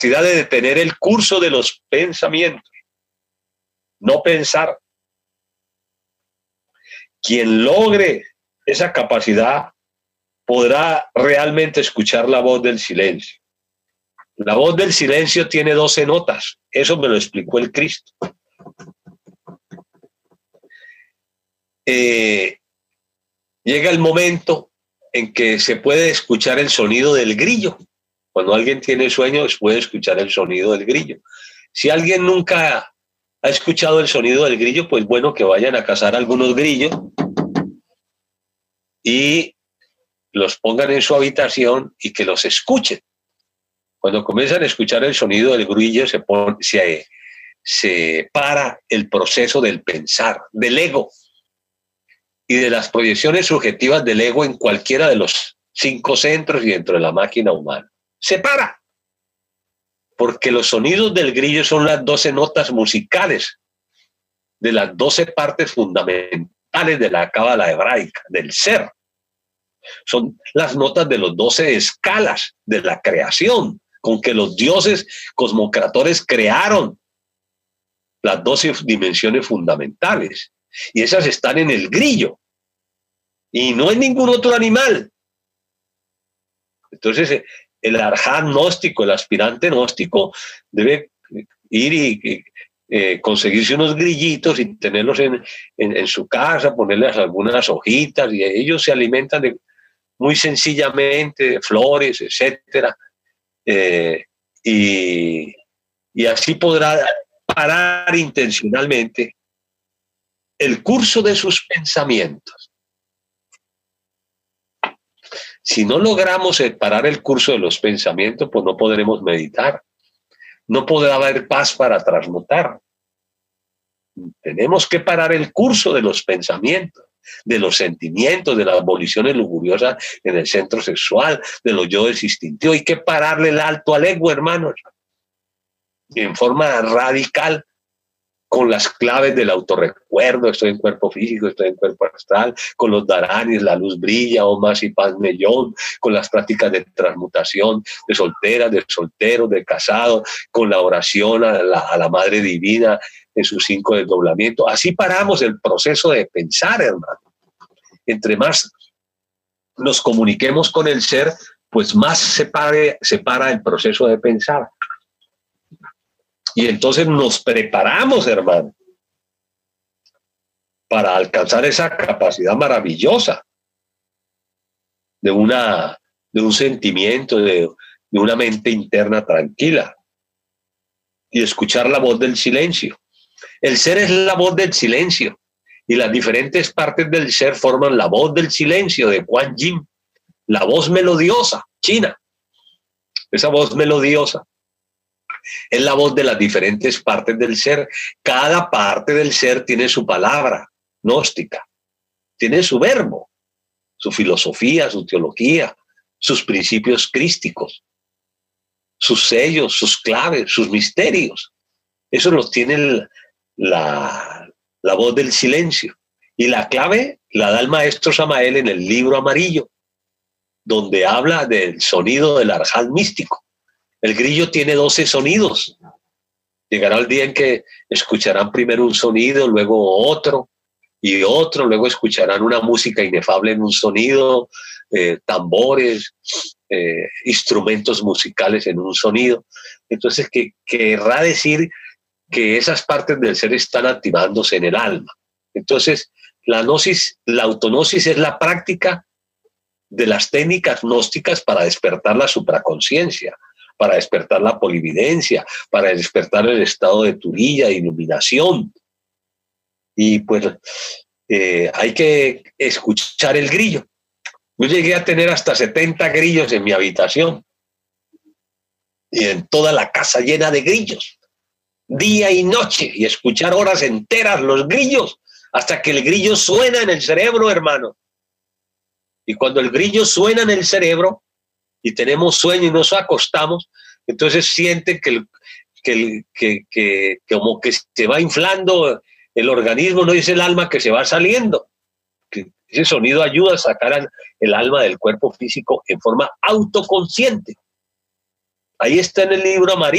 capacidad de detener el curso de los pensamientos, no pensar. Quien logre esa capacidad podrá realmente escuchar la voz del silencio. La voz del silencio tiene 12 notas. Eso me lo explicó el Cristo. Llega el momento en que se puede escuchar el sonido del grillo. Cuando alguien tiene sueño, puede escuchar el sonido del grillo. Si alguien nunca ha escuchado el sonido del grillo, pues bueno, que vayan a cazar algunos grillos y los pongan en su habitación y que los escuchen. Cuando comienzan a escuchar el sonido del grillo, se para el proceso del pensar, del ego y de las proyecciones subjetivas del ego en cualquiera de los 5 centros y dentro de la máquina humana. Se para, porque los sonidos del grillo son las 12 notas musicales de las 12 partes fundamentales de la cábala hebraica, del ser. Son las notas de los 12 escalas de la creación, con que los dioses cosmocratores crearon las 12 dimensiones fundamentales. Y esas están en el grillo, y no en ningún otro animal. Entonces, el arján gnóstico, el aspirante gnóstico, debe ir y conseguirse unos grillitos y tenerlos en su casa, ponerles algunas hojitas, y ellos se alimentan muy sencillamente de flores, etcétera. Y así podrá parar intencionalmente el curso de sus pensamientos. Si no logramos parar el curso de los pensamientos, pues no podremos meditar. No podrá haber paz para transmutar. Tenemos que parar el curso de los pensamientos, de los sentimientos, de las voliciones lujuriosas en el centro sexual, de los yoes instintivos. Hay que pararle el alto al ego, hermanos, en forma radical, con las claves del autorrecuerdo. Estoy en cuerpo físico, estoy en cuerpo astral, con los dharanis, la luz brilla, oh más y paz mellón, con las prácticas de transmutación de solteras, de solteros, de casados, con la oración a la Madre Divina en sus 5 desdoblamientos. Así paramos el proceso de pensar, hermano. Entre más nos comuniquemos con el ser, pues más se para el proceso de pensar. Y entonces nos preparamos, hermano, para alcanzar esa capacidad maravillosa de un sentimiento, de una mente interna tranquila, y escuchar la voz del silencio. El ser es la voz del silencio, y las diferentes partes del ser forman la voz del silencio de Kuan Yin, la voz melodiosa china. Esa voz melodiosa es la voz de las diferentes partes del ser. Cada parte del ser tiene su palabra gnóstica, tiene su verbo, su filosofía, su teología, sus principios crísticos, sus sellos, sus claves, sus misterios. Eso los tiene la voz del silencio. Y la clave la da el maestro Samael en el libro amarillo, donde habla del sonido del arján místico. El grillo tiene 12 sonidos. Llegará el día en que escucharán primero un sonido, luego otro y otro, luego escucharán una música inefable en un sonido, tambores, instrumentos musicales en un sonido. Entonces, querrá decir que esas partes del ser están activándose en el alma. Entonces, la autognosis es la práctica de las técnicas gnósticas para despertar la supraconciencia, para despertar la polividencia, para despertar el estado de turilla, de iluminación. Y pues hay que escuchar el grillo. Yo llegué a tener hasta 70 grillos en mi habitación y en toda la casa llena de grillos, día y noche, y escuchar horas enteras los grillos hasta que el grillo suena en el cerebro, hermano. Y cuando el grillo suena en el cerebro y tenemos sueño y nos acostamos, entonces sienten que como que se va inflando el organismo, no es el alma que se va saliendo. Que ese sonido ayuda a sacar el alma del cuerpo físico en forma autoconsciente. Ahí está en el libro amarillo.